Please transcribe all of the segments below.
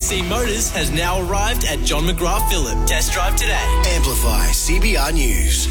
AC Motors has now arrived at John McGrath Phillip. Test drive today. Amplify CBR News.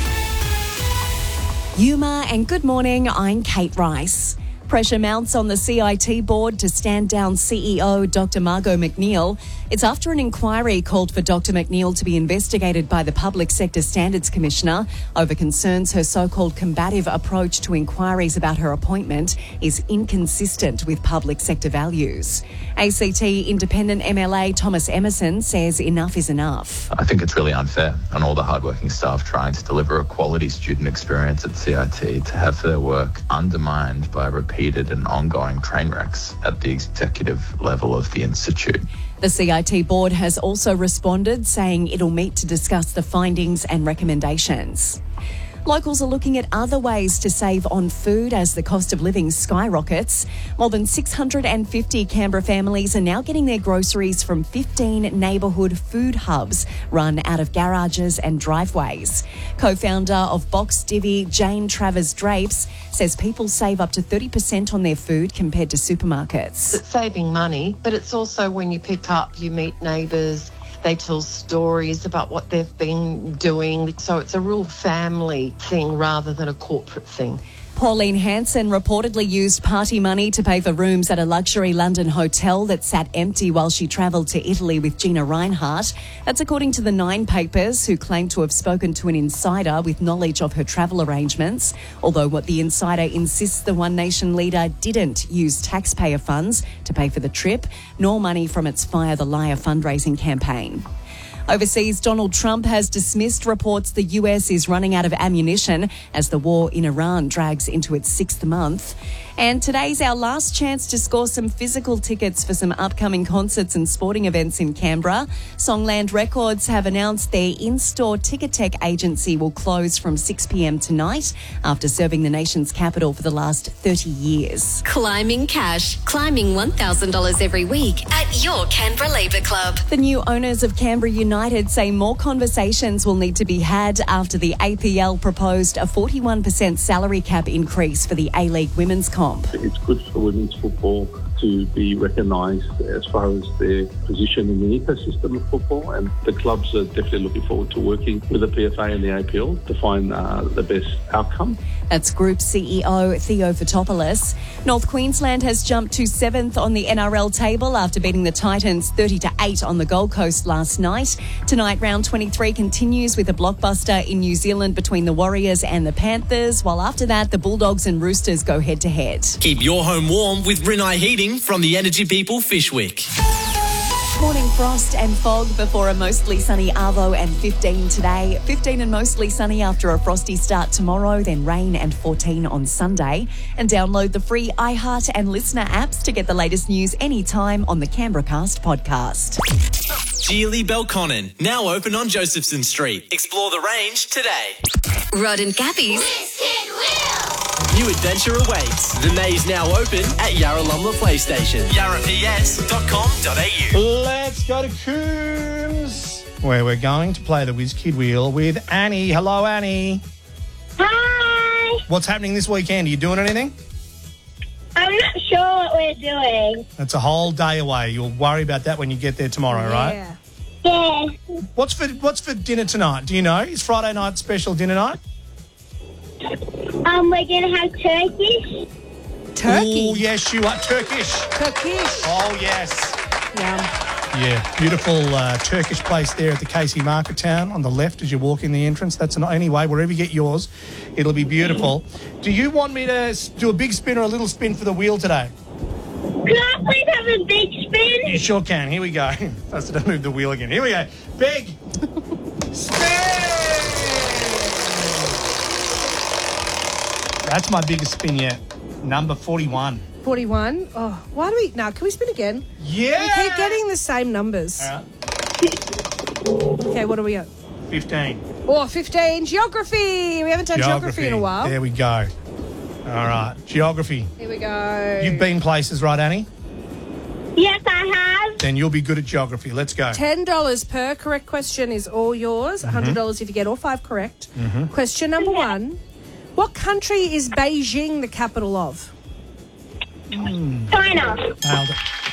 Yuma and good morning, I'm Kate Rice. Pressure mounts on the CIT board to stand down CEO Dr Margot McNeil. It's after an inquiry called for Dr McNeil to be investigated by the Public Sector Standards Commissioner over concerns her so-called combative approach to inquiries about her appointment is inconsistent with public sector values. ACT Independent MLA Thomas Emerson says enough is enough. I think it's really unfair on all the hardworking staff trying to deliver a quality student experience at CIT to have their work undermined by repeated and ongoing train wrecks at the executive level of the institute. The CIT board has also responded, saying it'll meet to discuss the findings and recommendations. Locals are looking at other ways to save on food as the cost of living skyrockets. More than 650 Canberra families are now getting their groceries from 15 neighbourhood food hubs run out of garages and driveways. Co-founder of Box Divvy, Jane Travers Drapes, says people save up to 30% on their food compared to supermarkets. It's saving money, but it's also when you pick up, you meet neighbours. They tell stories about what they've been doing. So it's a real family thing rather than a corporate thing. Pauline Hanson reportedly used party money to pay for rooms at a luxury London hotel that sat empty while she travelled to Italy with Gina Rinehart. That's according to the Nine papers, who claim to have spoken to an insider with knowledge of her travel arrangements. Although what the insider insists the One Nation leader didn't use taxpayer funds to pay for the trip, nor money from its Fire the Liar fundraising campaign. Overseas, Donald Trump has dismissed reports the US is running out of ammunition as the war in Iran drags into its 6th month. And today's our last chance to score some physical tickets for some upcoming concerts and sporting events in Canberra. Songland Records have announced their in-store Ticketek agency will close from 6 p.m. tonight after serving the nation's capital for the last 30 years. Climbing Cash. Climbing $1,000 every week at your Canberra Labour Club. The new owners of Canberra United say more conversations will need to be had after the APL proposed a 41% salary cap increase for the A-League women's comp. It's good for women's football to be recognised as far as their position in the ecosystem of football, and the clubs are definitely looking forward to working with the PFA and the APL to find the best outcome. That's Group CEO Theo Fotopoulos. North Queensland has jumped to 7th on the NRL table after beating the Titans 30-8 on the Gold Coast last night. Tonight, round 23 continues with a blockbuster in New Zealand between the Warriors and the Panthers, while after that, the Bulldogs and Roosters go head-to-head. Keep your home warm with Rinnai Heating from the Energy People Fishwick. Morning frost and fog before a mostly sunny Arvo and 15 today. 15 and mostly sunny after a frosty start tomorrow, then rain and 14 on Sunday. And download the free iHeart and Listener apps to get the latest news anytime on the Canberra Cast podcast. Geely Belconnen, now open on Josephson Street. Explore the range today. Rod and Gabby's New adventure awaits. The maze now open at Yarralumla PlayStation. yarraps.com.au. Let's go to Coombs, where we're going to play the Whiz Kid Wheel with Annie. Hello, Annie. Hi. What's happening this weekend? Are you doing anything? I'm not sure what we're doing. It's a whole day away. You'll worry about that when you get there tomorrow, right? Yeah. What's for dinner tonight? Do you know? Is Friday night special dinner night? We're going to have turkey. Turkey? Oh, yes, you are. Turkish. Oh, yes. Yum. Yeah, beautiful Turkish place there at the Casey Market Town on the left as you walk in the entrance. That's anyway, wherever you get yours, it'll be beautiful. Do you want me to do a big spin or a little spin for the wheel today? Can I please have a big spin? You sure can. Here we go. First, I don't move the wheel again. Here we go. Big spin! That's my biggest spin yet. Number 41. 41. Oh, why do we... Now, can we spin again? Yeah! We keep getting the same numbers. All right. Okay, what are we at? 15. Oh, 15. Geography. We haven't done geography in a while. There we go. All right. Geography. Here we go. You've been places, right, Annie? Yes, I have. Then you'll be good at geography. Let's go. $10 per correct question is all yours. $100 if you get all 5 correct. Question number 1. What country is Beijing the capital of? China. Nailed it.